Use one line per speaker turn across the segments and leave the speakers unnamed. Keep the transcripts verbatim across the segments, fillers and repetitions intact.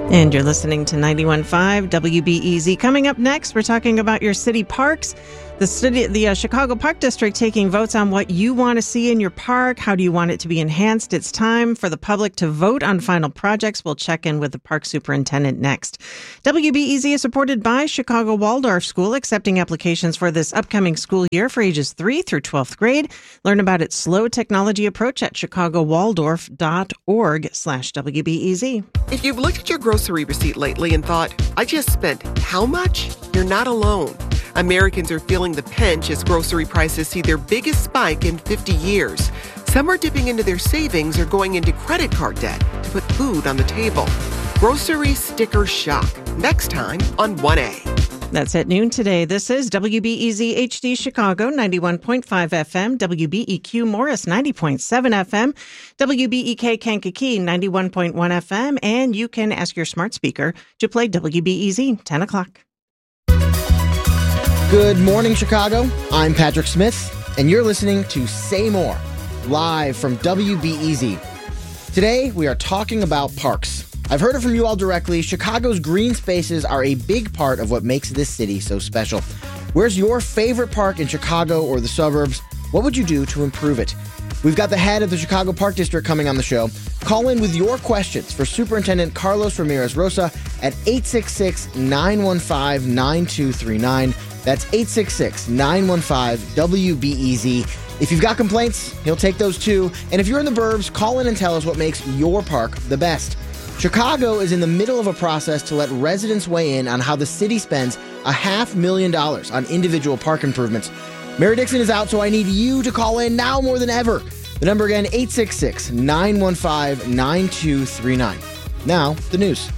And you're listening to ninety-one point five W B E Z. Coming up next, we're talking about your city parks. The city, the uh, Chicago Park District taking votes on what you want to see in your park. How do you want it to be enhanced? It's time for the public to vote on final projects. We'll check in with the park superintendent next. W B E Z is supported by Chicago Waldorf School, accepting applications for this upcoming school year for ages three through twelfth grade. Learn about its slow technology approach at chicagowaldorf.org slash WBEZ.
If you've looked at your grocery receipt lately and thought, I just spent how much? You're not alone. Americans are feeling the pinch as grocery prices see their biggest spike in fifty years. Some are dipping into their savings or going into credit card debt to put food on the table. Grocery sticker shock. Next time on one A.
That's at noon today. This is W B E Z H D Chicago, ninety-one point five F M, W B E Q Morris, ninety point seven F M, W B E K Kankakee, ninety-one point one F M, and you can ask your smart speaker to play W B E Z, ten o'clock.
Good morning, Chicago. I'm Patrick Smith, and you're listening to Say More, live from W B E Z. Today, we are talking about parks. I've heard it from you all directly. Chicago's green spaces are a big part of what makes this city so special. Where's your favorite park in Chicago or the suburbs? What would you do to improve it? We've got the head of the Chicago Park District coming on the show. Call in with your questions for Superintendent Carlos Ramirez Rosa at eight six six, nine one five, nine two three nine. That's eight six six, nine one five, W B E Z. If you've got complaints, he'll take those too. And if you're in the burbs, call in and tell us what makes your park the best. Chicago is in the middle of a process to let residents weigh in on how the city spends a half million dollars on individual park improvements. Mary Dixon is out, so I need you to call in now more than ever. The number again, eight six six, nine one five, nine two three nine. Now, the news.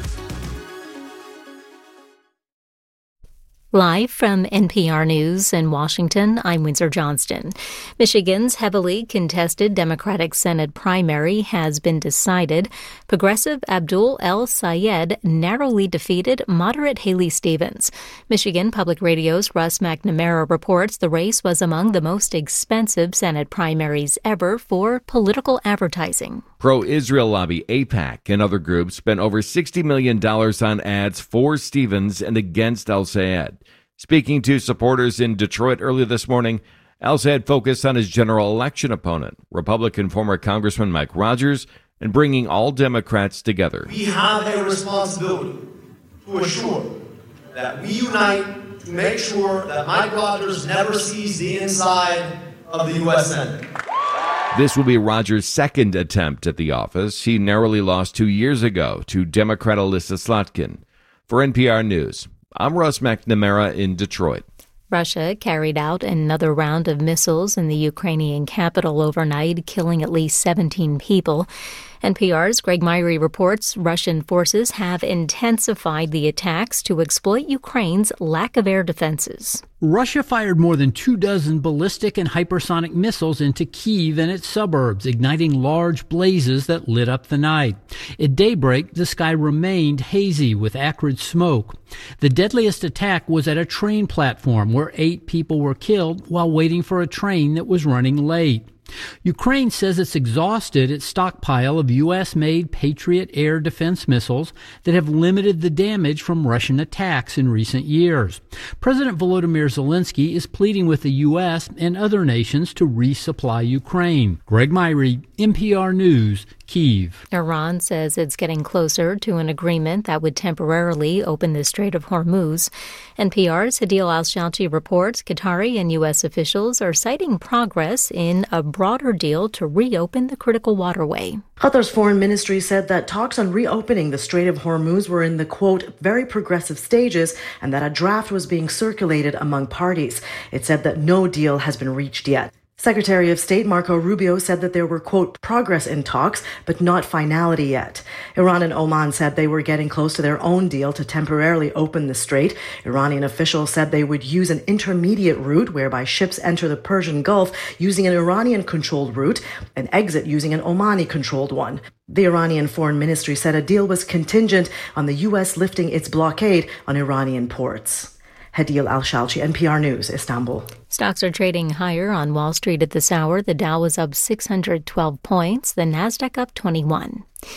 Live from N P R News in Washington, I'm Windsor Johnston. Michigan's heavily contested Democratic Senate primary has been decided. Progressive Abdul El-Sayed narrowly defeated moderate Haley Stevens. Michigan Public Radio's Russ McNamara reports the race was among the most expensive Senate primaries ever for political advertising.
Pro-Israel lobby AIPAC and other groups spent over sixty million dollars on ads for Stevens and against El-Sayed. Speaking to supporters in Detroit earlier this morning, El-Sayed focused on his general election opponent, Republican former Congressman Mike Rogers, and bringing all Democrats together.
We have a responsibility to assure that we unite to make sure that Mike Rogers never sees the inside of the U S Senate.
This will be Rogers' second attempt at the office. He narrowly lost two years ago to Democrat Alyssa Slotkin. For N P R News, I'm Russ McNamara in Detroit.
Russia carried out another round of missiles in the Ukrainian capital overnight, killing at least seventeen people. N P R's Greg Myrie reports Russian forces have intensified the attacks to exploit Ukraine's lack of air defenses.
Russia fired more than two dozen ballistic and hypersonic missiles into Kyiv and its suburbs, igniting large blazes that lit up the night. At daybreak, the sky remained hazy with acrid smoke. The deadliest attack was at a train platform where eight people were killed while waiting for a train that was running late. Ukraine says it's exhausted its stockpile of U S-made Patriot air defense missiles that have limited the damage from Russian attacks in recent years. President Volodymyr Zelensky is pleading with the U S and other nations to resupply Ukraine. Greg Myrie, N P R News, Kyiv.
Iran says it's getting closer to an agreement that would temporarily open the Strait of Hormuz. N P R's Hadil Al-Shalchi reports Qatari and U S officials are citing progress in a broader deal to reopen the critical waterway.
Qatar's foreign ministry said that talks on reopening the Strait of Hormuz were in the, quote, very progressive stages and that a draft was being circulated among parties. It said that no deal has been reached yet. Secretary of State Marco Rubio said that there were, quote, progress in talks, but not finality yet. Iran and Oman said they were getting close to their own deal to temporarily open the strait. Iranian officials said they would use an intermediate route whereby ships enter the Persian Gulf using an Iranian-controlled route and exit using an Omani-controlled one. The Iranian Foreign Ministry said a deal was contingent on the U S lifting its blockade on Iranian ports. Hadil Al-Shalchi, N P R News, Istanbul.
Stocks are trading higher on Wall Street at this hour. The Dow was up six hundred twelve points, the Nasdaq up twenty-one.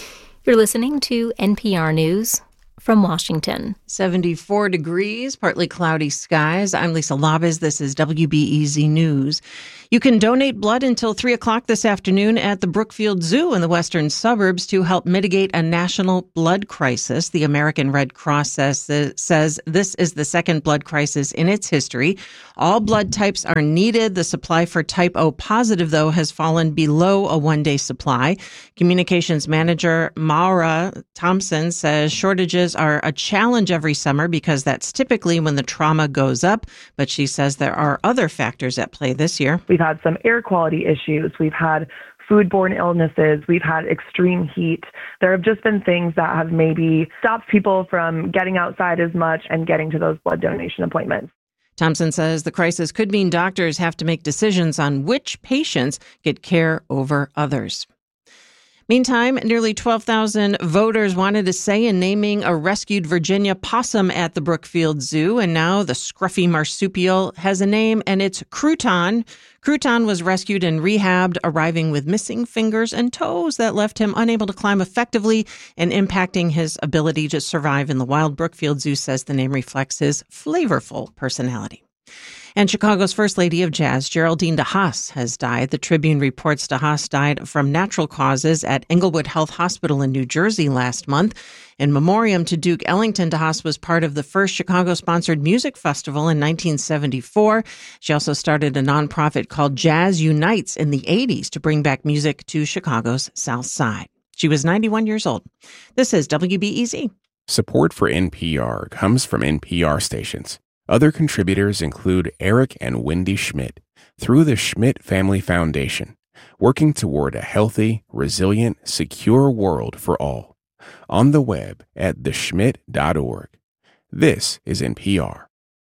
You're listening to N P R News from Washington.
seventy-four degrees, partly cloudy skies. I'm Lisa Labez. This is W B E Z News. You can donate blood until three o'clock this afternoon at the Brookfield Zoo in the western suburbs to help mitigate a national blood crisis. The American Red Cross says, says this is the second blood crisis in its history. All blood types are needed. The supply for type O positive, though, has fallen below a one-day supply. Communications manager Maura Thompson says shortages are a challenge every summer because that's typically when the trauma goes up. But she says there are other factors at play this year.
We've had some air quality issues. We've had foodborne illnesses. We've had extreme heat. There have just been things that have maybe stopped people from getting outside as much and getting to those blood donation appointments.
Thompson says the crisis could mean doctors have to make decisions on which patients get care over others. Meantime, nearly twelve thousand voters wanted a say in naming a rescued Virginia possum at the Brookfield Zoo, and now the scruffy marsupial has a name, and it's Crouton. Crouton was rescued and rehabbed, arriving with missing fingers and toes that left him unable to climb effectively and impacting his ability to survive in the wild. Brookfield Zoo says the name reflects his flavorful personality. And Chicago's First Lady of Jazz, Geraldine DeHaas, has died. The Tribune reports DeHaas died from natural causes at Englewood Health Hospital in New Jersey last month. In memoriam to Duke Ellington, DeHaas was part of the first Chicago-sponsored music festival in nineteen seventy-four. She also started a nonprofit called Jazz Unites in the eighties to bring back music to Chicago's South Side. She was ninety-one years old. This is W B E Z.
Support for N P R comes from N P R stations. Other contributors include Eric and Wendy Schmidt through the Schmidt Family Foundation, working toward a healthy, resilient, secure world for all. On the web at the schmidt dot org. This is N P R.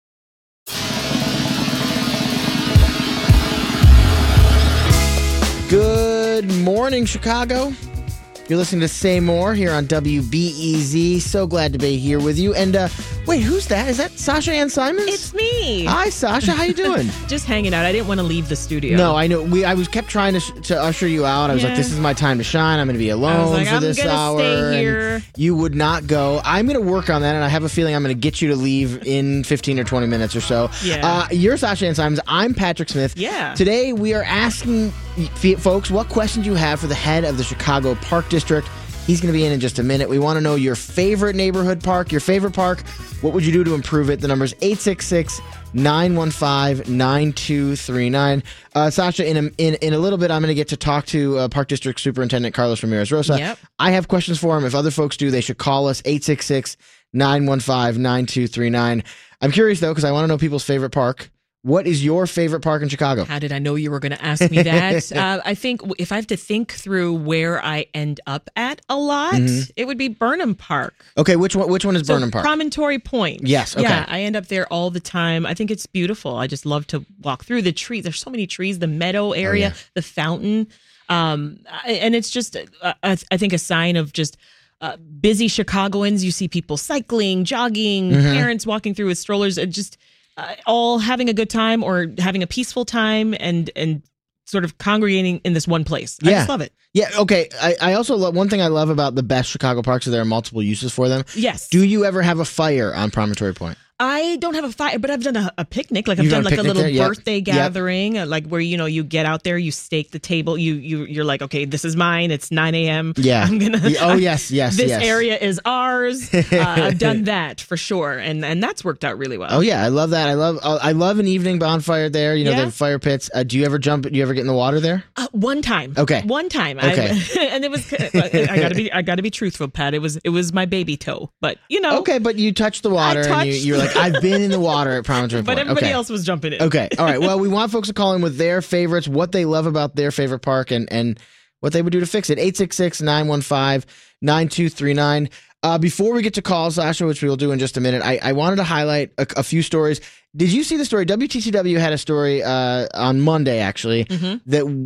Good morning, Chicago. You're listening to Say More here on W B E Z. So glad to be here with you. And uh, wait, who's that? Is that Sasha Ann Simons?
It's me.
Hi, Sasha. How you doing?
Just hanging out. I didn't want to leave the studio.
No, I know. We I was kept trying to sh- to usher you out. I was
Yeah.
like, this is my time to shine. I'm going to be alone
like,
for
I'm
this
gonna
hour.
stay here.
And you would not go. I'm going to work on that, and I have a feeling I'm going to get you to leave in fifteen or twenty minutes or so.
Yeah.
Uh, you're Sasha Ann Simons. I'm Patrick Smith.
Yeah.
Today we are asking f- folks what questions you have for the head of the Chicago Park District. He's going to be in in just a minute. We want to know your favorite neighborhood park, your favorite park. What would you do to improve it? The number's eight six six, nine one five, nine two three nine. Uh, Sasha, in a, in, in a little bit, I'm going to get to talk to uh, Park District Superintendent Carlos Ramirez-Rosa.
Yep.
I have questions for him. If other folks do, they should call us, eight six six, nine one five, nine two three nine. I'm curious, though, because I want to know people's favorite park. What is your favorite park in Chicago?
How did I know you were going to ask me that? uh, I think if I have to think through where I end up at a lot,
Mhm.
it would be Burnham Park.
Okay, which one? Which one is
So
Burnham Park?
Promontory Point.
Yes, okay.
Yeah, I end up there all the time. I think it's beautiful. I just love to walk through the trees. There's so many trees, the meadow area,
yeah.
the fountain. Um, I- and it's just, uh, I I think, a sign of just uh, busy Chicagoans. You see people cycling, jogging,
Mhm.
parents walking through with strollers, and just uh, all having a good time or having a peaceful time and, and sort of congregating in this one place. I
Yeah.
just love it.
Yeah, okay. I, I also love, one thing I love about the best Chicago parks is there are multiple uses for them.
Yes.
Do you ever have a fire on Promontory Point?
I don't have a fire, but I've done a, a picnic. Like I've
You've
done
done a
like a
picnic
little
there? Yep.
birthday
Yep.
gathering, uh, like where you know you get out there, you stake the table, you you you're like, okay, this is mine. It's nine a.m.
Yeah.
I'm gonna.
Yeah, oh, yes, yes,
This
yes.
area is ours. uh, I've done that for sure, and and that's worked out really well.
Oh yeah, I love that. I love uh, I love an evening bonfire there. You know,
Yeah.
the fire pits. Uh, do you ever jump? Do you ever get in the water there?
Uh, one time.
Okay.
One time.
Okay.
I, and it was. I gotta be. I gotta be truthful, Pat. It was. It was my baby toe, but you know.
Okay, but you touched the water and you,
touched-
you're like, I've been in the water at Promontory Point.
But everybody
okay.
else was jumping in.
Okay. All right. Well, we want folks to call in with their favorites, what they love about their favorite park, and, and what they would do to fix it. eight six six, nine one five, nine two three nine. Uh, before we get to calls, Sasha, which we'll do in just a minute, I, I wanted to highlight a, a few stories. Did you see the story? W T C W had a story uh, on Monday, actually,
Mhm.
that w-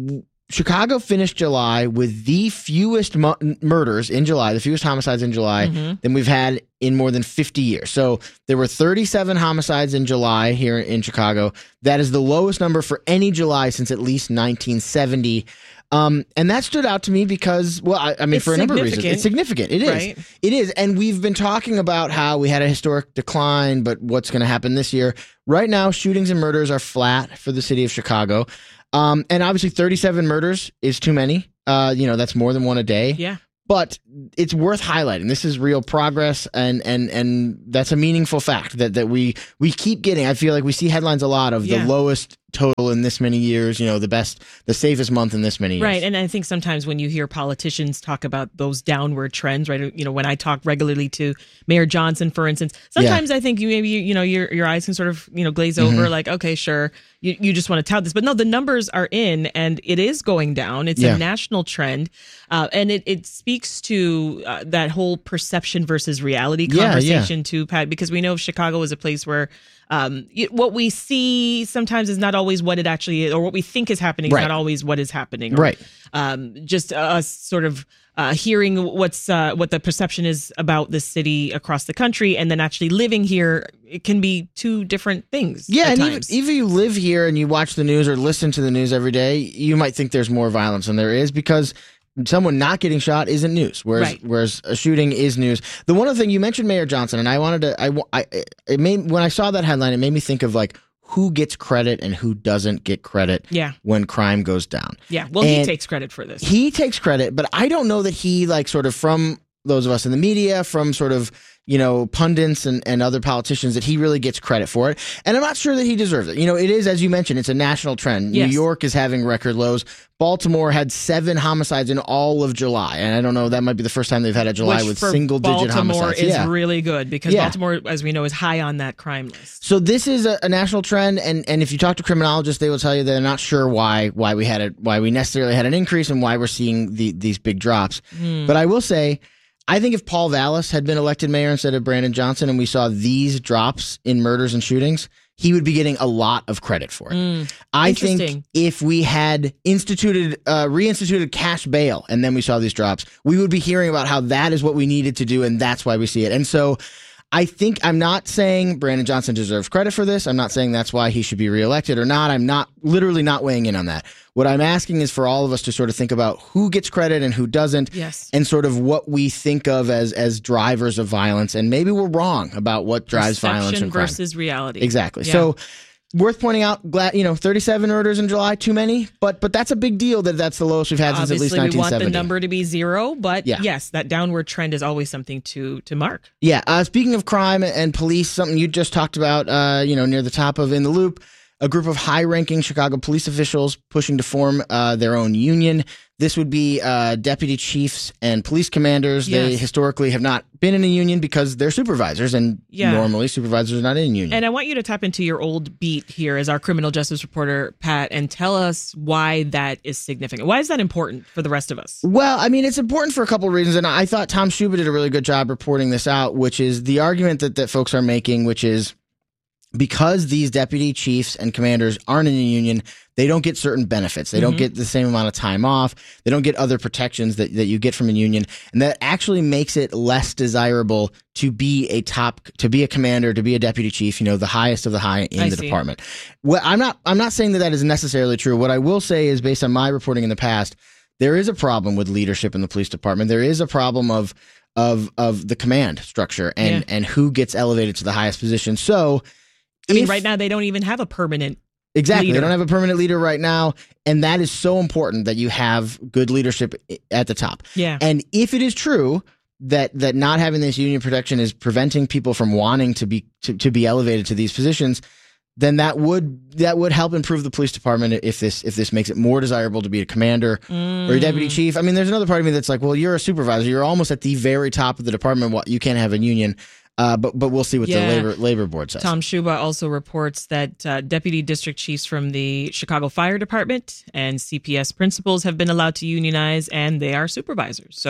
Chicago finished July with the fewest mu- murders in July, the fewest homicides in July mm-hmm. than we've had in more than fifty years. So there were thirty-seven homicides in July here in Chicago. That is the lowest number for any July since at least nineteen seventy. Um, and that stood out to me because, well, I, I mean,
it's
for a number of reasons. It's significant. It is.
Right?
It is. And we've been talking about how we had a historic decline, but what's going to happen this year. Right now, shootings and murders are flat for the city of Chicago. Um, and obviously thirty-seven murders is too many. Uh, you know, that's more than one a day.
Yeah.
But it's worth highlighting. This is real progress, and and and that's a meaningful fact that, that we we keep getting. I feel like we see headlines a lot of yeah. the lowest total in this many years, you know, the best, the safest month in this many years.
Right. And I think sometimes when you hear politicians talk about those downward trends, right, you know, when I talk regularly to Mayor Johnson, for instance, sometimes yeah. I think you maybe, you know, your your eyes can sort of, you know, glaze over mm-hmm. like, okay, sure, you, you just want to tout this. But no, the numbers are in and it is going down. It's yeah. a national trend. Uh, and it, it speaks to uh, that whole perception versus reality conversation yeah, yeah. too, Pat, because we know Chicago is a place where Um, what we see sometimes is not always what it actually is, or what we think is happening
right.
is not always what is happening. Or,
right.
Um, just us sort of uh, hearing what's uh, what the perception is about the city across the country, and then actually living here, it can be two different things.
Yeah,
at
and
times.
even, even you live here and you watch the news or listen to the news every day, you might think there's more violence than there is because someone not getting shot isn't news, whereas
right.
whereas a shooting is news. The one other thing you mentioned, Mayor Johnson, and I wanted to, I, I it made when I saw that headline, it made me think of like who gets credit and who doesn't get credit.
Yeah.
when crime goes down.
Yeah, well, and he takes credit for this.
He takes credit, but I don't know that he like sort of from those of us in the media, from sort of you know pundits and, and other politicians, that he really gets credit for it. And I'm not sure that he deserves it. You know, it is, as you mentioned, it's a national trend.
Yes.
New York is having record lows. Baltimore had seven homicides in all of July. And I don't know, that might be the first time they've had a July
Which
with
for
single digit
Baltimore
homicides.
is
yeah.
really good because
Yeah.
Baltimore, as we know, is high on that crime list.
So this is a, a national trend, and, and if you talk to criminologists, they will tell you they're not sure why why we had it, why we necessarily had an increase and why we're seeing the, these big drops.
Mm.
But I will say, I think if Paul Vallis had been elected mayor instead of Brandon Johnson and we saw these drops in murders and shootings, he would be getting a lot of credit for it.
Mm,
I think if we had instituted, uh, reinstituted cash bail and then we saw these drops, we would be hearing about how that is what we needed to do and that's why we see it. And so I think I'm not saying Brandon Johnson deserves credit for this. I'm not saying that's why he should be reelected or not. I'm not literally not weighing in on that. What I'm asking is for all of us to sort of think about who gets credit and who doesn't,
yes.
and sort of what we think of as as drivers of violence. And maybe we're wrong about what drives
Perception
violence and crime.
versus reality.
Exactly.
Yeah.
So worth pointing out, glad, you know, thirty-seven murders in July, too many, but but that's a big deal that that's the lowest we've had
Obviously,
since at least nineteen seventy.
we want the number to be zero, but
Yeah.
yes, that downward trend is always something to to mark.
Yeah. Uh, speaking of crime and police, something you just talked about, uh, you know, near the top of In the Loop, a group of high-ranking Chicago police officials pushing to form uh, their own union. This would be uh, deputy chiefs and police commanders.
Yes.
They historically have not been in a union because they're supervisors, and
Yeah.
normally supervisors are not in a union.
And I want you to tap into your old beat here as our criminal justice reporter, Pat, and tell us why that is significant. Why is that important for the rest of us?
Well, I mean, it's important for a couple of reasons, and I thought Tom Schuba did a really good job reporting this out, which is the argument that, that folks are making, which is because these deputy chiefs and commanders aren't in a union, they don't get certain benefits. They mm-hmm. don't get the same amount of time off. They don't get other protections that, that you get from a union. And that actually makes it less desirable to be a top, to be a commander, to be a deputy chief, you know, the highest of the high in
I
the
see.
department. Well, I'm not, I'm not saying that that is necessarily true. What I will say is, based on my reporting in the past, there is a problem with leadership in the police department. There is a problem of, of, of the command structure and,
Yeah.
and who gets elevated to the highest position. So,
I mean,
if-
right now they don't even have a permanent
Exactly.
leader.
They don't have a permanent leader right now. And that is so important that you have good leadership at the top.
Yeah.
And if it is true that that not having this union protection is preventing people from wanting to be to, to be elevated to these positions, then that would that would help improve the police department if this if this makes it more desirable to be a commander
Mm.
or a deputy chief. I mean, there's another part of me that's like, well, you're a supervisor. You're almost at the very top of the department. What you can't have a union. Uh, but but we'll see what
Yeah.
the labor labor board says.
Tom Schuba also reports that uh, deputy district chiefs from the Chicago Fire Department and C P S principals have been allowed to unionize, and they are supervisors. So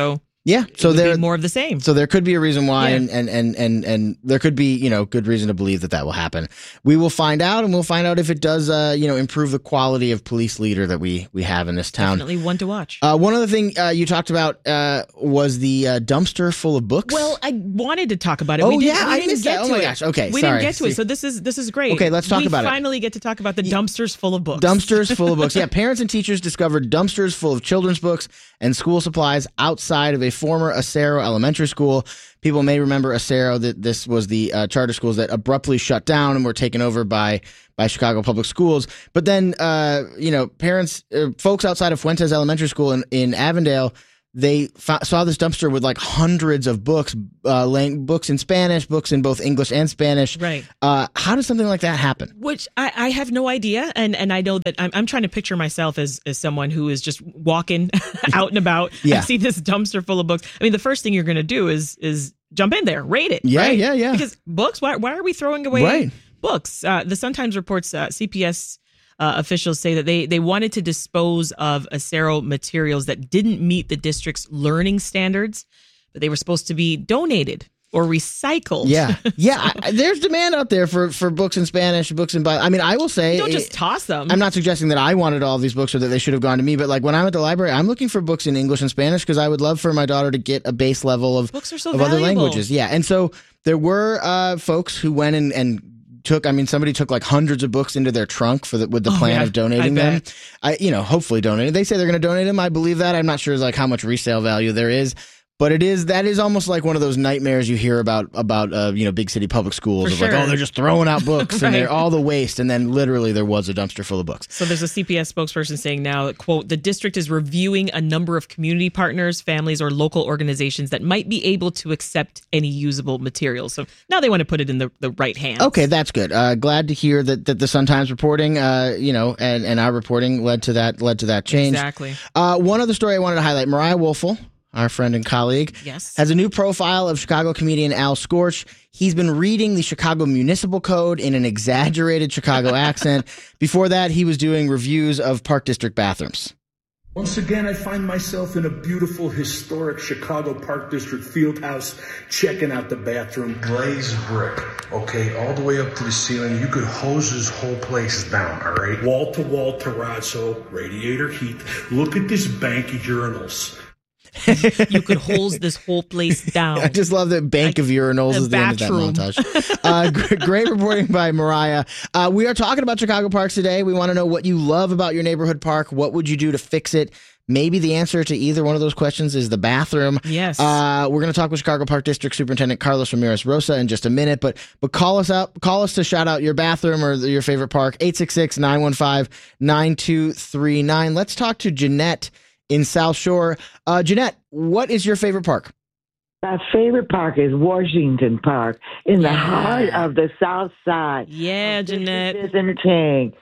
Yeah, so there
more of the same.
So there could be a reason why,
Yeah.
and, and and and and there could be, you know, good reason to believe that that will happen. We will find out, and we'll find out if it does, uh, you know, improve the quality of police leader that we we have in this town.
Definitely one to watch.
Uh, one other thing uh, you talked about uh, was the uh, dumpster full of books.
Well, I wanted to talk about it.
Oh,
we didn't,
yeah,
we
I
didn't
missed
get
that. Oh
to
my
it.
gosh. Okay,
we
sorry.
didn't get to
See.
it. So this is this is great.
Okay, let's talk
we
about it.
We finally get to talk about the dumpsters full of books.
Dumpsters full of books. Yeah, parents and teachers discovered dumpsters full of children's books and school supplies outside of a former Acero elementary school. People may remember Acero, that this was the uh, charter schools that abruptly shut down and were taken over by by Chicago Public Schools. But then, uh, you know, parents, uh, folks outside of Fuentes Elementary School in, in Avondale, they fa- saw this dumpster with like hundreds of books, uh, lang- books in Spanish, books in both English and Spanish.
Right.
Uh, how does something like that happen?
Which I, I have no idea, and and I know that I'm, I'm trying to picture myself as as someone who is just walking out and about.
Yeah.
and see this dumpster full of books. I mean, the first thing you're going to do is is jump in there, rate it.
Yeah,
right?
yeah, yeah.
Because books, why why are we throwing away
Right.
books? Uh, the Sun-Times reports uh, C P S. Uh, officials say that they they wanted to dispose of Acero materials that didn't meet the district's learning standards, but they were supposed to be donated or recycled.
Yeah, yeah. I, there's demand out there for, for books in Spanish, books in Bible. I mean, I will say,
Don't just
it-
toss them.
I'm not suggesting that I wanted all these books or that they should have gone to me, but like when I'm at the library, I'm looking for books in English and Spanish because I would love for my daughter to get a base level of
Books are so
of other
valuable.
languages. Yeah, and so there were uh, folks who went and and. Took, I mean, somebody took like hundreds of books into their trunk for the, with the
Oh,
plan
yeah,
of donating
I
them.
bet.
I, you know, hopefully donating. They say they're going to donate them. I believe that. I'm not sure like how much resale value there is, but it is that is almost like one of those nightmares you hear about about uh, you know big city public schools
For
of like,
sure.
oh, they're just throwing out books
Right.
and they're all the waste, and then literally there was a dumpster full of books.
So there's a C P S spokesperson saying now, quote, the district is reviewing a number of community partners, families, or local organizations that might be able to accept any usable materials. So now they want to put it in the, the right hands.
Okay, that's good. Uh, glad to hear that, that the Sun-Times reporting, uh, you know, and, and our reporting led to that led to that change.
Exactly.
Uh, one other story I wanted to highlight: Mariah Woelfel, our friend and colleague,
Yes.
has a new profile of Chicago comedian Al Scorch. He's been reading the Chicago Municipal Code in an exaggerated Chicago accent. Before that, he was doing reviews of Park District bathrooms.
Once again, I find myself in a beautiful, historic Chicago Park District field house, checking out the bathroom. Glazed brick, okay, all the way up to the ceiling. You could hose this whole place down, all right? Wall-to-wall terrazzo, radiator heat. Look at this bank of urinals.
You could hose this whole place down.
I just love that bank of urinals
the
is the end of that
bathroom.
montage. Uh, great, great reporting by Mariah. Uh, we are talking about Chicago parks today. We want to know what you love about your neighborhood park. What would you do to fix it? Maybe the answer to either one of those questions is the bathroom.
Yes.
Uh, we're going to talk with Chicago Park District Superintendent Carlos Ramirez Rosa in just a minute, but but call us up, call us to shout out your bathroom or your favorite park. eight six six, nine one five, nine two three nine. Let's talk to Jeanette in South Shore. Uh, Jeanette, what is your favorite park?
My favorite park is Washington Park in the
Yeah.
heart of the South Side.
Yeah, Jeanette.
Visiting.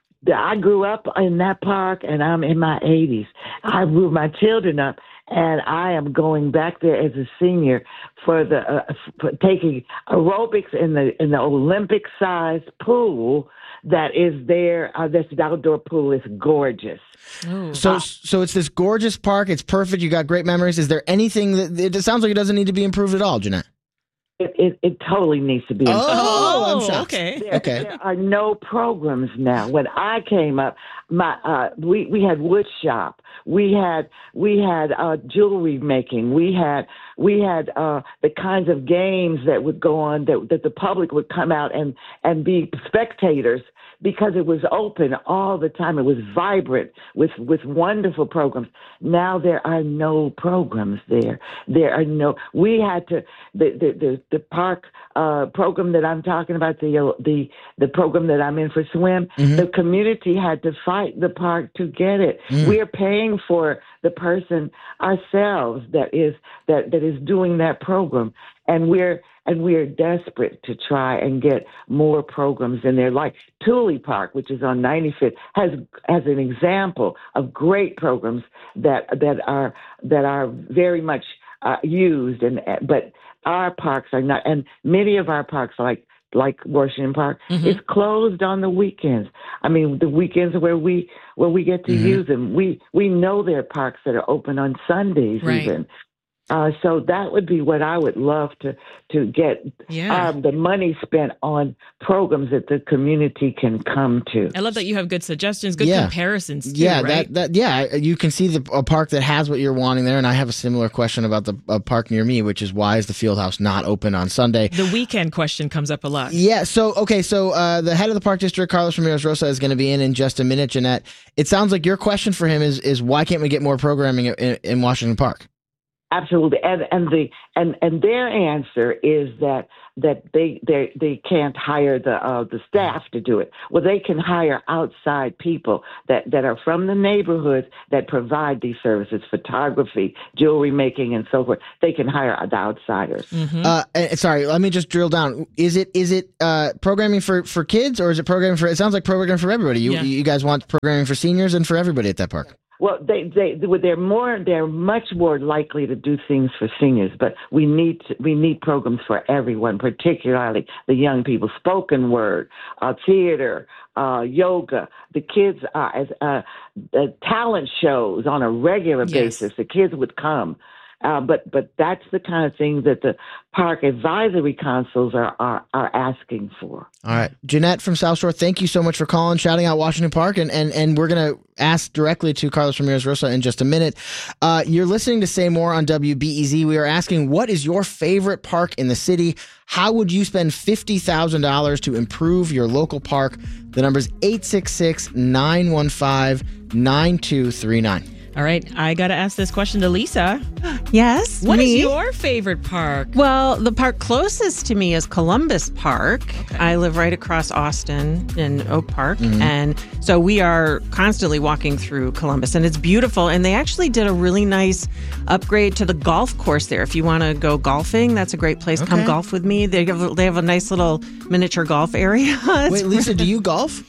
I grew up in that park, and I'm in my eighties. I grew my children up, and I am going back there as a senior for the uh, for taking aerobics in the in the Olympic-sized pool that is there. Uh, this outdoor pool is gorgeous.
Oh.
So, so it's this gorgeous park. It's perfect. You got great memories. Is there anything that it sounds like it doesn't need to be improved at all, Jeanette?
It, it, it totally needs to be improved.
Oh, I'm
Oh,
shocked.
okay.
There,
Okay.
there are no programs now. When I came up, my uh, we we had wood shop, we had we had uh, jewelry making, we had we had uh, the kinds of games that would go on that that the public would come out and and be spectators because it was open all the time. It was vibrant with with wonderful programs. Now there are no programs there. There are no. We had to the the the, the park uh, program that I'm talking about, the the the program that I'm in for swim.
Mhm.
The community had to fight the park to get it.
Mm.
We are paying for the person ourselves that is that that is doing that program, and we're and we're desperate to try and get more programs in there. Like Thule Park, which is on ninety-fifth, has has an example of great programs that that are that are very much uh, used, and but our parks are not, and many of our parks like. like Washington Park,
Mhm.
is closed on the weekends. I mean, the weekends where we where we get to
Mhm.
use them. We we know there are parks that are open on Sundays
Right.
even. Uh, so that would be what I would love to to get
yeah.
um, the money spent on programs that the community can come to.
I love that you have good suggestions, good
yeah.
comparisons too,
yeah,
right?
that, that yeah, you can see the a park that has what you're wanting there, and I have a similar question about the a park near me, which is why is the Fieldhouse not open on Sunday?
The weekend question comes up a lot.
Yeah, so okay, so uh, the head of the Park District, Carlos Ramirez Rosa, is going to be in in just a minute. Jeanette, it sounds like your question for him is is why can't we get more programming in, in Washington Park?
Absolutely, and and the and and their answer is that that they they they can't hire the uh, the staff to do it. Well, they can hire outside people that, that are from the neighborhoods that provide these services: photography, jewelry making, and so forth. They can hire the outsiders.
Mm-hmm. Uh, and, sorry, let me just drill down. Is it is it uh, programming for, for kids, or is it programming for? It sounds like programming for everybody. You yeah. you guys want programming for seniors and for everybody at that park.
Well, they they they're more they're much more likely to do things for seniors, but we need to, we need programs for everyone, particularly the young people. Spoken word, uh, theater, uh, yoga. The kids are as uh, uh, talent shows on a regular
yes.
basis. The kids would come. Uh, but but that's the kind of thing that the park advisory councils are, are, are asking for.
All right. Jeanette from South Shore, thank you so much for calling, shouting out Washington Park, and, and, and we're going to ask directly to Carlos Ramirez Rosa in just a minute. Uh, you're listening to Say More on W B E Z. We are asking, what is your favorite park in the city? How would you spend fifty thousand dollars to improve your local park? The number is eight six six, nine one five, nine two three nine.
All right, I got to ask this question to Lisa.
Yes,
What
me?
is your favorite park?
Well, the park closest to me is Columbus Park. Okay. I live right across Austin in Oak Park. Mm-hmm. And so we are constantly walking through Columbus, and it's beautiful. And they actually did a really nice upgrade to the golf course there. If you want to go golfing, that's a great place. Okay. Come golf with me. They have, they have a nice little miniature golf area.
Wait, Lisa, do you golf?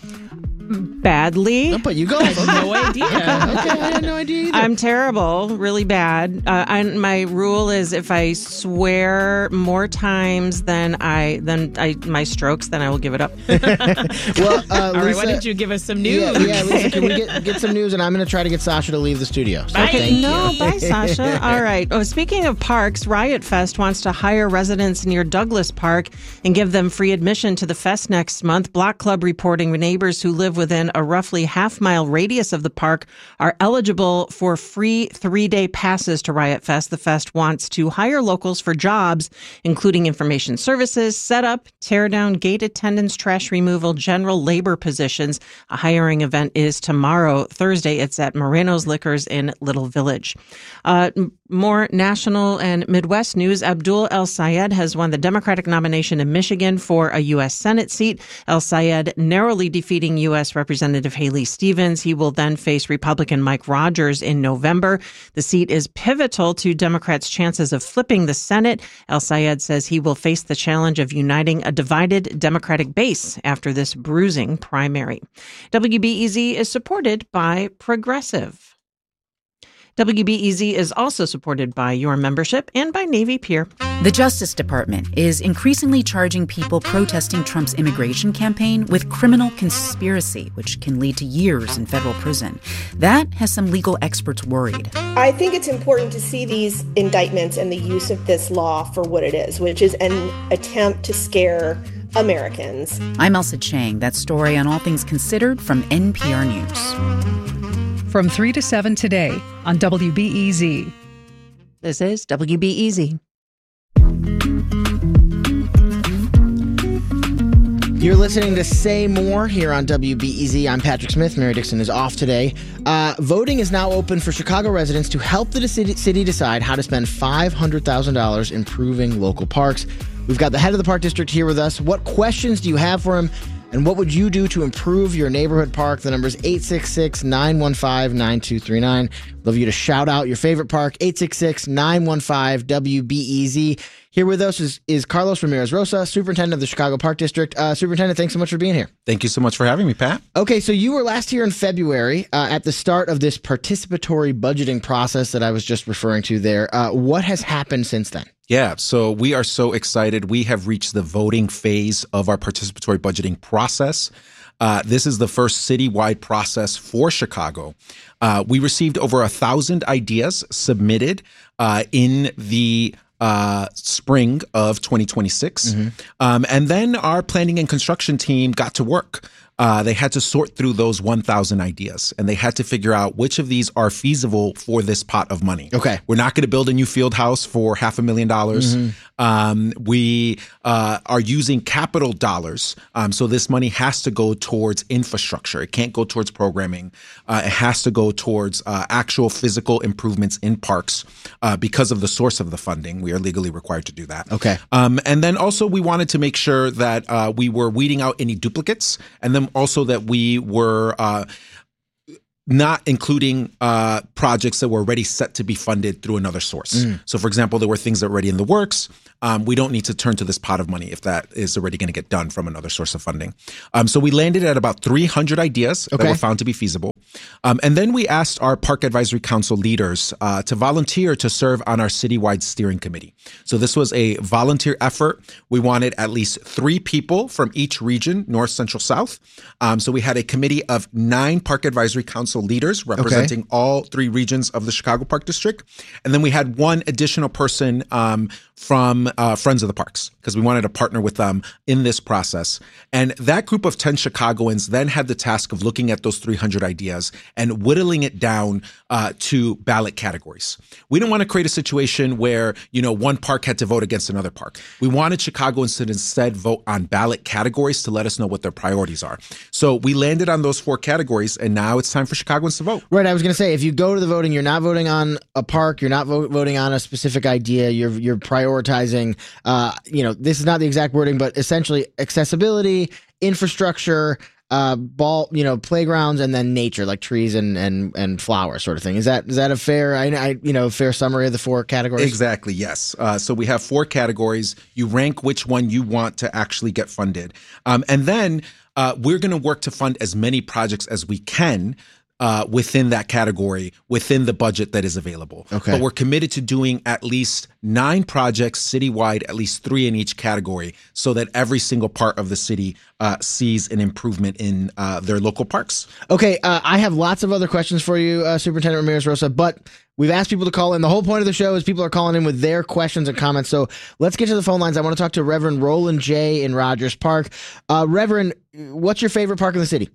Badly.
No, but you go.
I had no idea.
Okay, okay, I had no idea either.
I'm terrible, really bad. Uh, I, my rule is if I swear more times than I than I my strokes, then I will give it up.
Well, uh,
all
Lisa,
right. Why don't you give us some news?
Yeah, yeah Lisa, can we get, get some news? And I'm going to try to get Sasha to leave the studio. So
bye.
Thank
no,
you.
bye, Sasha. All right. Oh, speaking of parks, Riot Fest wants to hire residents near Douglas Park and give them free admission to the fest next month. Block Club reporting neighbors who live within a roughly half mile radius of the park are eligible for free three-day passes to Riot Fest. The fest wants to hire locals for jobs, including information services, setup, tear down, gate attendance, trash removal, general labor positions. A hiring event is tomorrow, Thursday. It's at Moreno's Liquors in Little Village. Uh, more national and Midwest news. Abdul El Sayed has won the Democratic nomination in Michigan for a U S Senate seat. El Sayed narrowly defeating U S Representative Haley Stevens. He will then face Republican Mike Rogers in November. The seat is pivotal to Democrats' chances of flipping the Senate. El Sayed says he will face the challenge of uniting a divided Democratic base after this bruising primary. W B E Z is supported by Progressive. W B E Z is also supported by your membership and by Navy Pier.
The Justice Department is increasingly charging people protesting Trump's immigration campaign with criminal conspiracy, which can lead to years in federal prison. That has some legal experts worried.
I think it's important to see these indictments and the use of this law for what it is, which is an attempt to scare Americans.
I'm Elsa Chang. That story on All Things Considered from N P R News.
From three to seven today on W B E Z.
This is W B E Z.
You're listening to Say More here on W B E Z. I'm Patrick Smith. Mary Dixon is off today. Uh, voting is now open for Chicago residents to help the city, city decide how to spend five hundred thousand dollars improving local parks. We've got the head of the park district here with us. What questions do you have for him? And what would you do to improve your neighborhood park? The number is eight six six, nine one five, nine two three nine. Love you to shout out your favorite park, eight six six, nine one five, W B E Z. Here with us is, is Carlos Ramirez Rosa, Superintendent of the Chicago Park District. Uh, Superintendent, thanks so much for being here.
Thank you so much for having me, Pat.
Okay, so you were last here in February uh, at the start of this participatory budgeting process that I was just referring to there. Uh, what has happened since then?
Yeah, so we are so excited. We have reached the voting phase of our participatory budgeting process. uh, this is the first citywide process for Chicago. Uh, we received over a thousand ideas submitted uh, in the Uh, spring of twenty twenty-six. Mm-hmm. Um, and then our planning and construction team got to work. Uh, they had to sort through those one thousand ideas, and they had to figure out which of these are feasible for this pot of money.
Okay.
We're not going to build a new field house for half a million dollars.
Mm-hmm.
Um, we uh, are using capital dollars. Um, so this money has to go towards infrastructure. It can't go towards programming. Uh, it has to go towards uh, actual physical improvements in parks uh, because of the source of the funding. We are legally required to do that.
Okay.
Um, and then also we wanted to make sure that uh, we were weeding out any duplicates, and then also that we were uh, not including uh, projects that were already set to be funded through another source. Mm. So, for example, there were things that were already in the works. Um, we don't need to turn to this pot of money if that is already going to get done from another source of funding. Um, so we landed at about three hundred ideas
okay.
that were found to be feasible. Um, and then we asked our Park Advisory Council leaders uh, to volunteer to serve on our citywide steering committee. So this was a volunteer effort. We wanted at least three people from each region, North, Central, South. Um, so we had a committee of nine Park Advisory Council leaders representing okay. all three regions of the Chicago Park District. And then we had one additional person um, from uh, Friends of the Parks, because we wanted to partner with them in this process. And that group of ten Chicagoans then had the task of looking at those three hundred ideas and whittling it down uh, to ballot categories. We didn't want to create a situation where, you know, one park had to vote against another park. We wanted Chicagoans to instead vote on ballot categories to let us know what their priorities are. So we landed on those four categories, and now it's time for Chicagoans to vote.
Right. I was going to say, if you go to the voting, you're not voting on a park, you're not vo- voting on a specific idea, you're you're prioritizing, uh, you know, this is not the exact wording, but essentially accessibility, infrastructure, uh, ball, you know, playgrounds, and then nature, like trees and, and, and flowers sort of thing. Is that, is that a fair, I, I, you know, fair summary of the four categories?
Exactly. Yes. Uh, so we have four categories. You rank which one you want to actually get funded. Um, and then, uh, we're going to work to fund as many projects as we can Uh, within that category, within the budget that is available.
Okay.
But we're committed to doing at least nine projects citywide, at least three in each category, so that every single part of the city uh, sees an improvement in uh, their local parks.
Okay, uh, I have lots of other questions for you, uh, Superintendent Ramirez-Rosa, but we've asked people to call in. The whole point of the show is people are calling in with their questions and comments. So let's get to the phone lines. I want to talk to Reverend Roland J. in Rogers Park. Uh, Reverend, what's your favorite park in the city?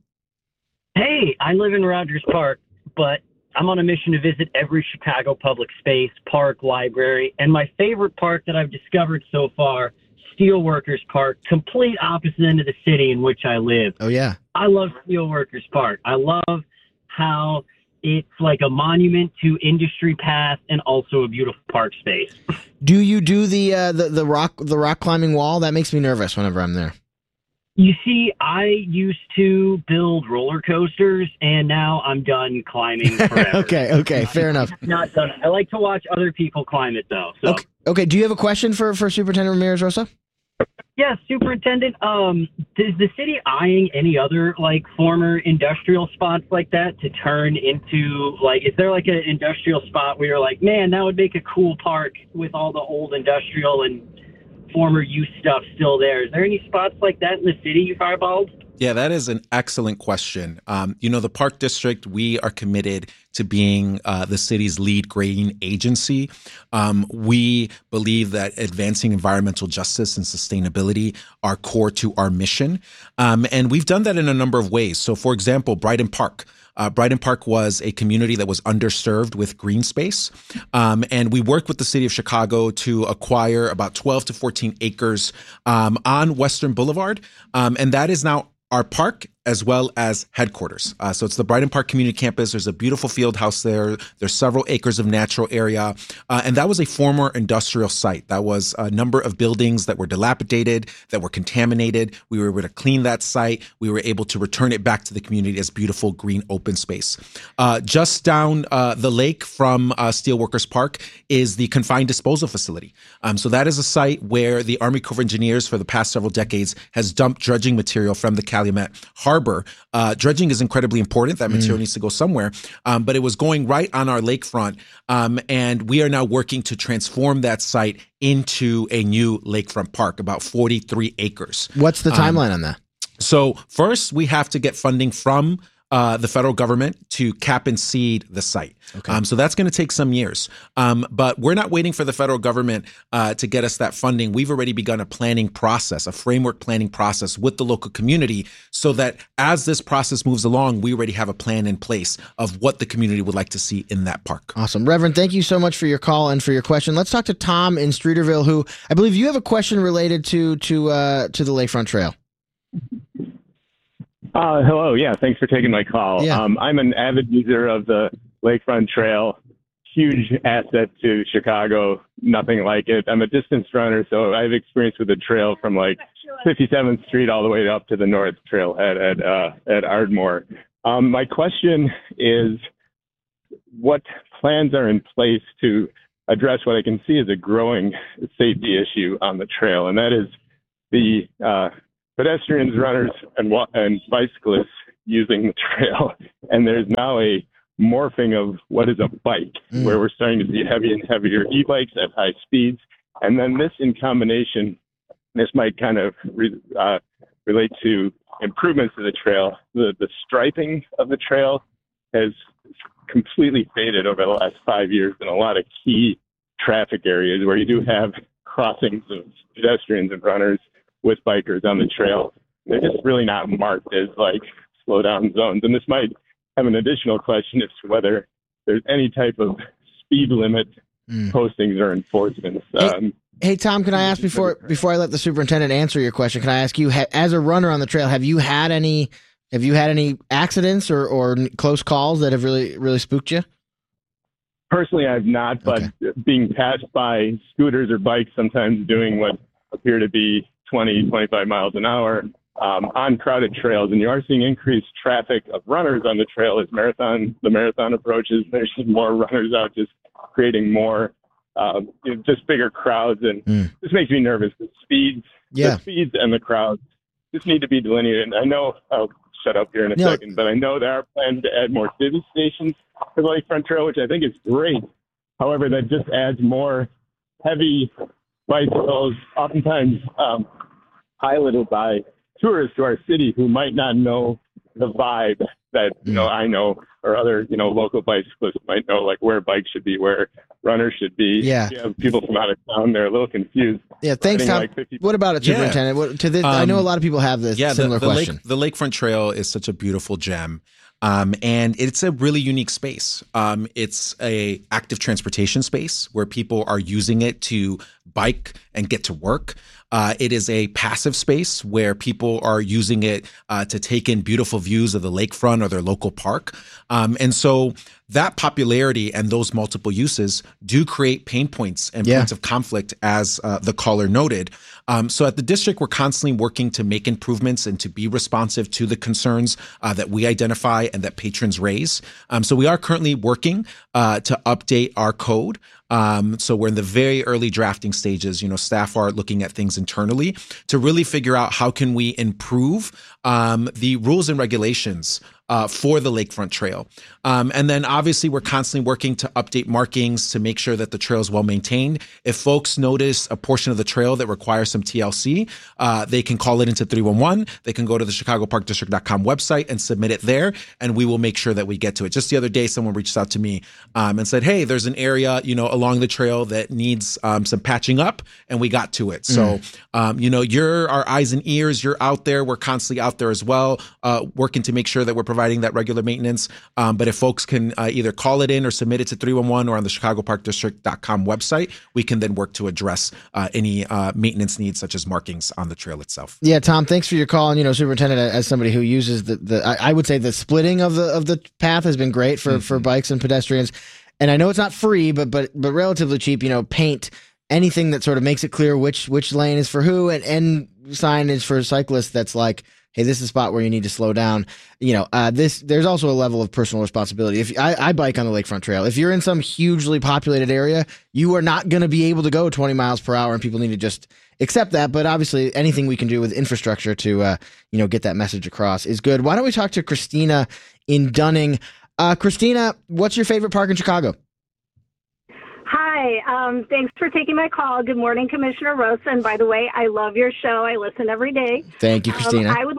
Hey, I live in Rogers Park, but I'm on a mission to visit every Chicago public space, park, library, and my favorite park that I've discovered so far, Steelworkers Park, complete opposite end of the city in which I live.
Oh, yeah.
I love Steelworkers Park. I love how it's like a monument to Industry Path and also a beautiful park space.
Do you do the uh, the the rock the rock climbing wall? That makes me nervous whenever I'm there.
You see, I used to build roller coasters, and now I'm done climbing forever.
okay, okay, fair enough.
Not done. I like to watch other people climb it, though. So.
Okay, okay, do you have a question for, for Superintendent Ramirez-Rosa?
Yeah, Superintendent, um, is the city eyeing any other, like, former industrial spots like that to turn into, like, is there, like, an industrial spot where you're like, man, that would make a cool park with all the old industrial and former use stuff still there? Is there any spots like that in the city you've eyeballed?
Yeah, that is an excellent question. Um, you know, the Park District, we are committed to being uh, the city's lead green agency. Um, we believe that advancing environmental justice and sustainability are core to our mission. Um, and we've done that in a number of ways. So, for example, Brighton Park. Uh, Brighton Park was a community that was underserved with green space. Um, and we worked with the city of Chicago to acquire about twelve to fourteen acres um, on Western Boulevard. Um, and that is now our park as well as headquarters. Uh, so it's the Brighton Park Community Campus. There's a beautiful field house there. There's several acres of natural area. Uh, and that was a former industrial site. That was a number of buildings that were dilapidated, that were contaminated. We were able to clean that site. We were able to return it back to the community as beautiful green open space. Uh, just down uh, the lake from uh, Steelworkers Park is the confined disposal facility. Um, so that is a site where the Army Corps of Engineers for the past several decades has dumped dredging material from the Calumet Harbor. Uh, dredging is incredibly important. That material mm. needs to go somewhere. Um, but it was going right on our lakefront. Um, and we are now working to transform that site into a new lakefront park, about forty-three acres.
What's the timeline um, on that?
So first, we have to get funding from uh, the federal government to cap and seed the site. Okay. Um, so that's going to take some years. Um, but we're not waiting for the federal government uh, to get us that funding. We've already begun a planning process, a framework planning process with the local community, so that as this process moves along, we already have a plan in place of what the community would like to see in that park.
Awesome. Reverend, thank you so much for your call and for your question. Let's talk to Tom in Streeterville, who I believe you have a question related to to uh, to the Lakefront Trail.
Uh, hello. Yeah, thanks for taking my call.
Yeah.
Um, I'm an avid user of the Lakefront Trail. Huge asset to Chicago. Nothing like it. I'm a distance runner, so I have experience with the trail from like fifty-seventh Street all the way up to the North Trailhead at uh, at Ardmore. Um, my question is, what plans are in place to address what I can see as a growing safety issue on the trail, and that is the uh, pedestrians, runners, and wa- and bicyclists using the trail. And there's now a morphing of what is a bike, mm. where we're starting to see heavy and heavier e-bikes at high speeds. And then this in combination, this might kind of re- uh, relate to improvements to the trail. The, the striping of the trail has completely faded over the last five years in a lot of key traffic areas where you do have crossings of pedestrians and runners with bikers on the trail. They're just really not marked as like slow down zones. And this might have an additional question as to whether there's any type of speed limit mm. postings or enforcements.
Hey,
Um,
hey, Tom, can I ask before before I let the superintendent answer your question, can I ask you, ha- as a runner on the trail, have you had any have you had any accidents or, or close calls that have really really spooked you?
Personally, I've not, but okay. being passed by scooters or bikes, sometimes doing what appear to be twenty, twenty-five miles an hour um, on crowded trails. And you are seeing increased traffic of runners on the trail as marathon, the marathon approaches. There's more runners out, just creating more, um, you know, just bigger crowds. And mm. this makes me nervous. The speeds, yeah. the speeds and the crowds just need to be delineated. And I know, I'll shut up here in a no. second, but I know there are plans to add more civvy stations to the Lakefront Trail, which I think is great. However, that just adds more heavy bicycles, oftentimes um, piloted by tourists to our city who might not know the vibe that, you know, I know, or other, you know, local bicyclists might know, like where bikes should be, where runners should be.
Yeah.
You have people from out of town, they're a little confused.
Yeah, thanks, Tom.
Like fifty
what about it, Superintendent?
Yeah.
What, to this, um, I know a lot of people have this
yeah,
similar
the, the
question.
Lake, the Lakefront Trail is such a beautiful gem. Um, and it's a really unique space. Um, it's a active transportation space where people are using it to bike and get to work. Uh, it is a passive space where people are using it uh, to take in beautiful views of the lakefront or their local park. Um, and so that popularity and those multiple uses do create pain points and yeah. points of conflict, as uh, the caller noted. Um, so at the district, we're constantly working to make improvements and to be responsive to the concerns uh, that we identify and that patrons raise. Um, so we are currently working uh, to update our code. Um, so we're in the very early drafting stages. You know, staff are looking at things internally to really figure out how can we improve um, the rules and regulations Uh, for the Lakefront Trail. Um, and then obviously we're constantly working to update markings to make sure that the trail is well maintained. If folks notice a portion of the trail that requires some T L C, uh, they can call it into three one one. They can go to the chicago park district dot com website and submit it there, and we will make sure that we get to it. Just the other day, someone reached out to me um, and said, hey, there's an area, you know, along the trail that needs um, some patching up, and we got to it. Mm. So, um, you know, you're our eyes and ears. You're out there. We're constantly out there as well, uh, working to make sure that we're providing that regular maintenance. Um, but if folks can uh, either call it in or submit it to three one one or on the chicago park district dot com website, we can then work to address uh, any uh, maintenance needs such as markings on the trail itself.
Yeah, Tom, thanks for your call. And, you know, Superintendent, as somebody who uses the, the I, I would say the splitting of the of the path has been great for, mm-hmm. for bikes and pedestrians. And I know it's not free, but but but relatively cheap, you know, paint, anything that sort of makes it clear which which lane is for who, and, and signage for cyclists that's like, hey, this is a spot where you need to slow down. You know, uh, this there's also a level of personal responsibility. If I, I bike on the Lakefront Trail, if you're in some hugely populated area, you are not going to be able to go twenty miles per hour, and people need to just accept that. But obviously, anything we can do with infrastructure to uh, you know get that message across is good. Why don't we talk to Christina in Dunning? Uh, Christina, what's your favorite park in Chicago?
Hi, um, thanks for taking my call. Good morning, Commissioner Rosa. And by the way, I love your show. I listen every day.
Thank you, Christina.
Um, I would like to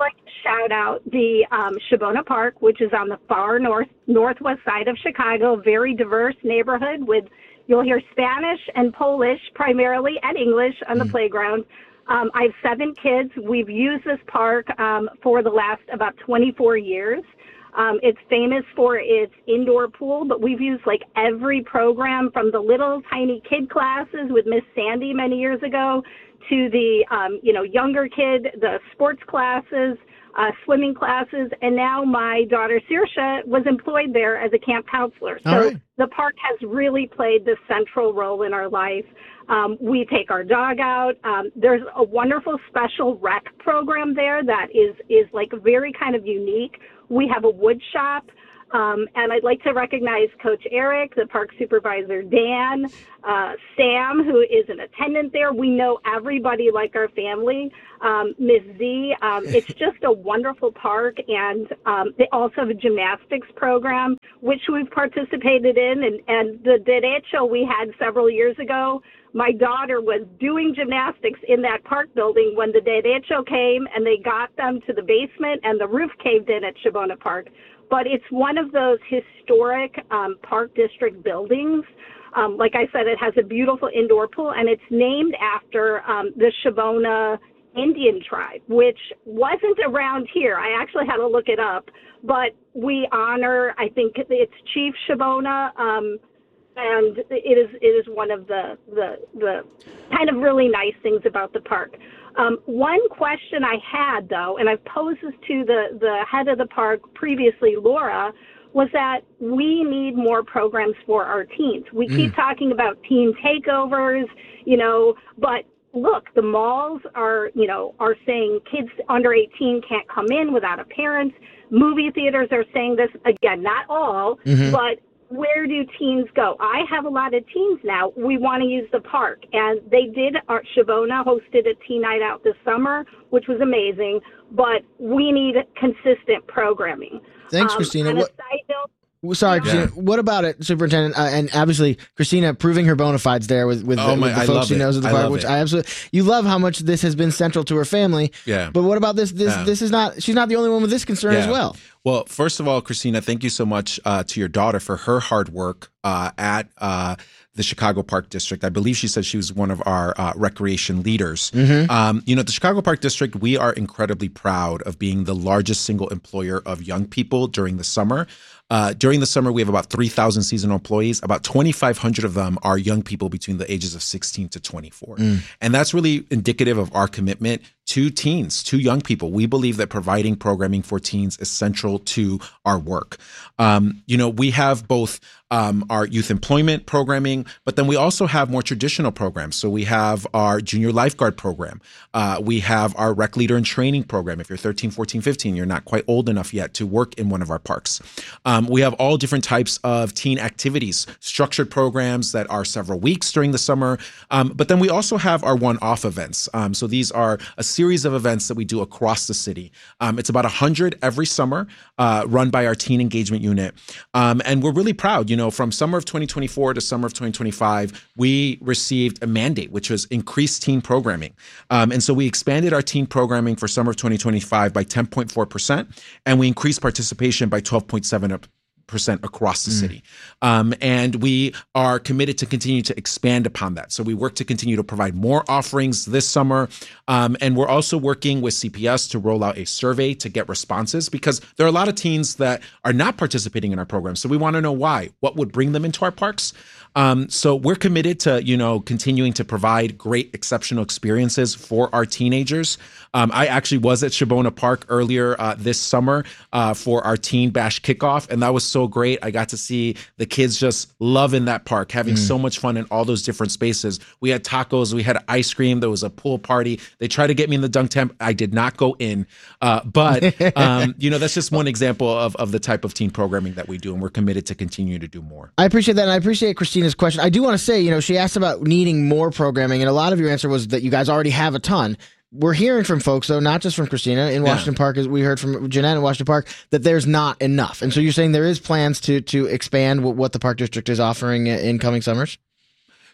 shout out the um, Shabona Park, which is on the far north northwest side of Chicago, very diverse neighborhood with, you'll hear Spanish and Polish primarily and English on the mm. playground. Um, I have seven kids. We've used this park um, for the last about twenty-four years. Um, it's famous for its indoor pool, but we've used like every program from the little tiny kid classes with Miss Sandy many years ago to the, um, you know, younger kid, the sports classes, uh, swimming classes. And now my daughter, Saoirse, was employed there as a camp counselor. So right. the park has really played this central role in our life. Um, we take our dog out. Um, there's a wonderful special rec program there that is, is like very kind of unique. We have a wood shop, um, and I'd like to recognize Coach Eric, the park supervisor, Dan, uh, Sam, who is an attendant there. We know everybody like our family, um, Miss Z. Um, it's just a wonderful park, and um, they also have a gymnastics program, which we've participated in, and, and the derecho we had several years ago. My daughter was doing gymnastics in that park building when the derecho came, and they got them to the basement, and the roof caved in at Shabona Park. But it's one of those historic um, park district buildings. Um, like I said, it has a beautiful indoor pool, and it's named after um, the Shabona Indian tribe, which wasn't around here. I actually had to look it up, but we honor, I think it's Chief Shabona, um, and it is it is one of the, the the kind of really nice things about the park. Um, one question I had, though, and I've posed this to the, the head of the park previously, Laura, was that we need more programs for our teens. We mm. keep talking about teen takeovers, you know, but look, the malls are, you know, are saying kids under eighteen can't come in without a parent. Movie theaters are saying this, again, not all, mm-hmm. but where do teens go? I have a lot of teens now. We want to use the park. And they did, our Shabona hosted a teen night out this summer, which was amazing, but we need consistent programming.
Thanks,
um,
Christina.
On
what,
a side note,
sorry,
yeah.
Christina. What about it, Superintendent? Uh, and obviously, Christina proving her bona fides there with, with,
oh
the,
my,
with the
I
folks she
it.
knows at the
I
park,
love
which
it.
I absolutely, you love how much this has been central to her family.
Yeah.
But what about this? This,
Yeah.
this is not, she's not the only one with this concern
Yeah.
as well.
Well, first of all, Christina, thank you so much uh, to your daughter for her hard work uh, at uh, the Chicago Park District. I believe she said she was one of our uh, recreation leaders. Mm-hmm. Um, you know, the Chicago Park District, we are incredibly proud of being the largest single employer of young people during the summer. Uh, during the summer, we have about three thousand seasonal employees. About twenty-five hundred of them are young people between the ages of sixteen to twenty-four. Mm. And that's really indicative of our commitment to teens, to young people. We believe that providing programming for teens is central to our work. Um, you know, we have both um, our youth employment programming, but then we also have more traditional programs. So we have our junior lifeguard program. Uh, we have our rec leader and training program. If you're thirteen, fourteen, fifteen, you're not quite old enough yet to work in one of our parks. Um, we have all different types of teen activities, structured programs that are several weeks during the summer. Um, but then we also have our one-off events. Um, so these are a series of events that we do across the city. Um, it's about one hundred every summer, uh, run by our teen engagement unit. Um, and we're really proud, you know, from summer of twenty twenty-four to summer of twenty twenty-five, we received a mandate, which was increased teen programming. Um, and so we expanded our teen programming for summer of twenty twenty-five by ten point four percent, and we increased participation by twelve point seven percent across the mm. city. Um, and we are committed to continue to expand upon that. So we work to continue to provide more offerings this summer. Um, and we're also working with C P S to roll out a survey to get responses, because there are a lot of teens that are not participating in our program. So we want to know why, what would bring them into our parks. Um, so we're committed to, you know, continuing to provide great, exceptional experiences for our teenagers. Um, I actually was at Shabona Park earlier uh, this summer uh, for our Teen Bash kickoff, and that was so great. I got to see the kids just loving that park, having mm. so much fun in all those different spaces. We had tacos, we had ice cream, there was a pool party. They tried to get me in the dunk tank. I did not go in, uh, but um, you know, that's just one example of, of the type of teen programming that we do, and we're committed to continue to do more.
I appreciate that, and I appreciate Christina's question. I do want to say, you know, she asked about needing more programming, and a lot of your answer was that you guys already have a ton. We're hearing from folks, though, not just from Christina in Washington yeah. Park, as we heard from Jeanette in Washington Park, that there's not enough. And so you're saying there is plans to to expand what, what the Park District is offering in coming summers?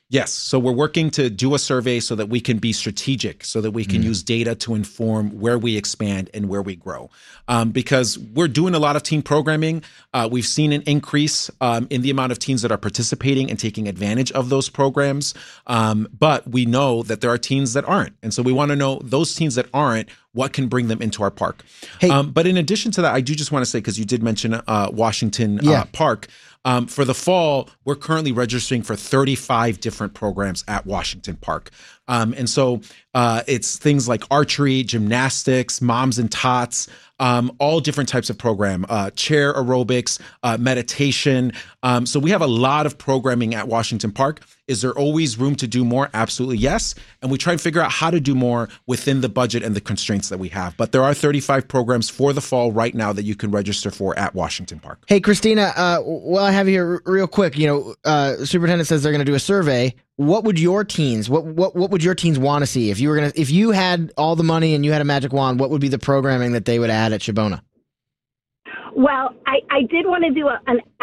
Yes. So we're working to do a survey so that we can be strategic, so that we can mm. use data to inform where we expand and where we grow. Um, because we're doing a lot of teen programming. Uh, we've seen an increase um, in the amount of teens that are participating and taking advantage of those programs. Um, but we know that there are teens that aren't. And so we want to know those teens that aren't, what can bring them into our park. Hey, um, but in addition to that, I do just want to say, because you did mention uh, Washington
yeah.
uh, Park, Um, for the fall, we're currently registering for thirty-five different programs at Washington Park. Um, and so uh, it's things like archery, gymnastics, moms and tots, um, all different types of program, uh, chair aerobics, uh, meditation. Um, so we have a lot of programming at Washington Park. Is there always room to do more? Absolutely, yes. And we try and figure out how to do more within the budget and the constraints that we have. But there are thirty-five programs for the fall right now that you can register for at Washington Park.
Hey, Christina, uh, while I have you here r- real quick, you know, uh, the superintendent says they're going to do a survey. What would your teens, what, what, what would your teens want to see? If you were going to, if you had all the money and you had a magic wand, what would be the programming that they would add at Shabona?
Well, I, I did want to do a, an